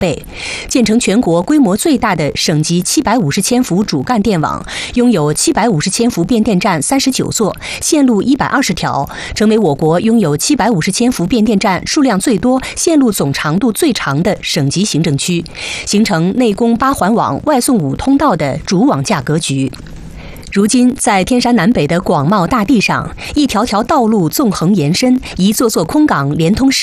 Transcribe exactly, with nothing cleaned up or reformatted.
倍，建成全国规模最大的省级七百五十千伏主干电网，拥有七百五十千伏变电站三十九座，线路一百二十条，成为我国拥有七百五十千伏变电站数量最多、线路总长度最长的省级行政区，形成内供八环网、外送五通道的主网架格局。如今，在天山南北的广袤大地上，一条条道路纵横延伸，一座座空港连通市